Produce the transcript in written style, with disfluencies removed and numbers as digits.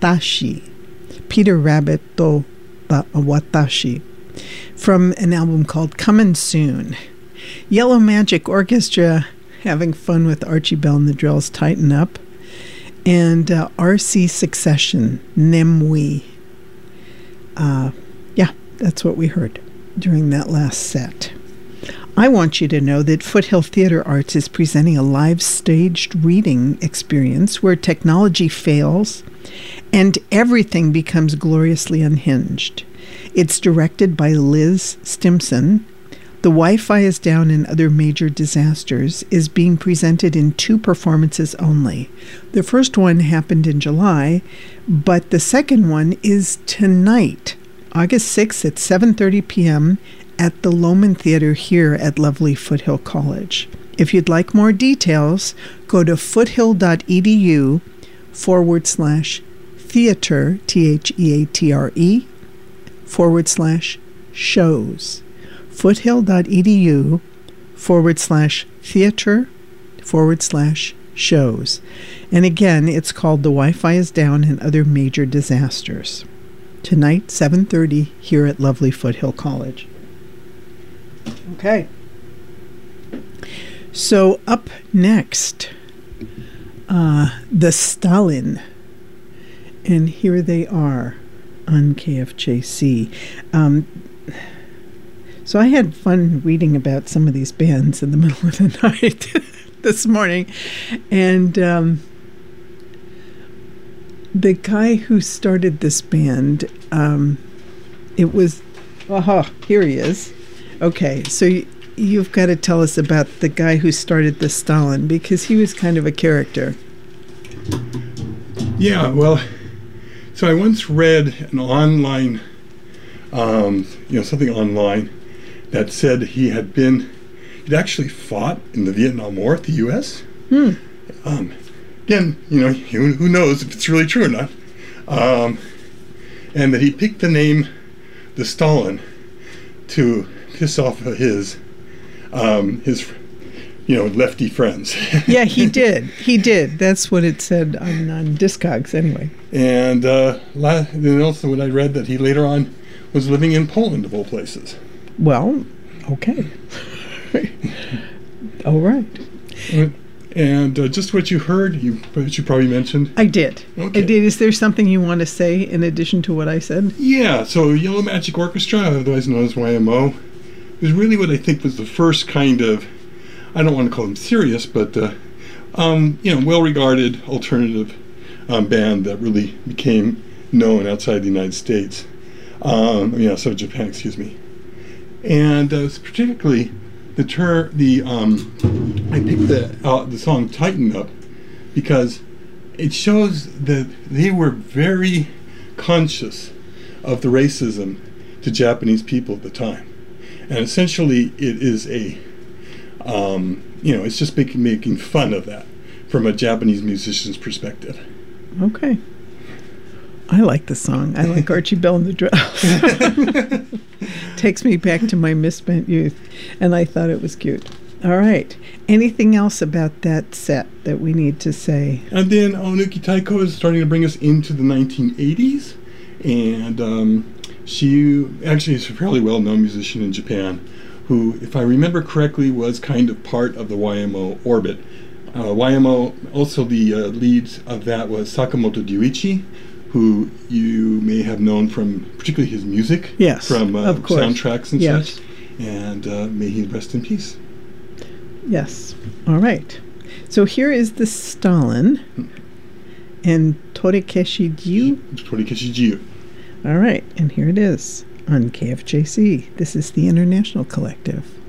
Watashi. Peter Rabbit to Watashi. From an album called Comin' Soon. Yellow Magic Orchestra having fun with Archie Bell and the Drills, Tighten Up. And RC Succession, Nemui. Yeah, that's what we heard during that last set. I want you to know that Foothill Theatre Arts is presenting a live staged reading experience where technology fails and everything becomes gloriously unhinged. It's directed by Liz Stimson. The Wi-Fi is Down and Other Major Disasters is being presented in 2 performances only. The first one happened in July, but the second one is tonight, August 6th at 7:30 p.m. at the Lohman Theater here at lovely Foothill College. If you'd like more details, go to foothill.edu/theater, THEATRE/shows. foothill.edu/theater/shows. And again, it's called The Wi-Fi is Down and Other Major Disasters. Tonight, 7:30, here at lovely Foothill College. Okay. So up next, the Stalin. And here they are on KFJC. So I had fun reading about some of these bands in the middle of the night this morning. And the guy who started this band, it was, here he is. Okay, so you've got to tell us about the guy who started the Stalin, because he was kind of a character. Yeah, well, so I once read an online, something online that said he'd actually fought in the Vietnam War at the U.S. Again, who knows if it's really true or not. And that he picked the name, the Stalin, to piss off his lefty friends. Yeah, he did. He did. That's what it said on Discogs, anyway. And then also when I read that he later on was living in Poland, of all places. Well, okay. All right. And just what you heard, you probably mentioned. I did. Okay. I did. Is there something you want to say in addition to what I said? Yeah. So Yellow Magic Orchestra, otherwise known as YMO, is really what I think was the first kind of, I don't want to call them serious, but well-regarded alternative band that really became known outside the United States. Japan, excuse me. And particularly I picked the song "Tighten Up" because it shows that they were very conscious of the racism to Japanese people at the time, and essentially it is it's just making fun of that from a Japanese musician's perspective. Okay. I like the song. I like Archie Bell and the Drills. Takes me back to my misspent youth, and I thought it was cute. All right. Anything else about that set that we need to say? And then Onuki Taiko is starting to bring us into the 1980s, and she actually is a fairly well-known musician in Japan who, if I remember correctly, was kind of part of the YMO orbit. YMO, also the lead of that was Sakamoto Ryuichi, who you may have known from particularly his music. Yes, from of course. Soundtracks and yes. such. And may he rest in peace. Yes. All right. So here is the Stalin and Torikeshi Jiu. Torikeshi Jiu. All right. And here it is on KFJC. This is the International Collective.